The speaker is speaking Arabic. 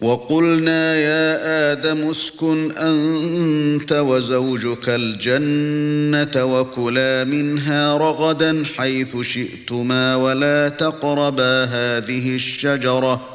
وَقُلْنَا يَا آدَمُ اسْكُنْ أَنْتَ وَزَوْجُكَ الْجَنَّةَ وَكُلَا مِنْهَا رَغَدًا حَيْثُ شِئْتُمَا وَلَا تَقْرَبَا هَذِهِ الشَّجَرَةَ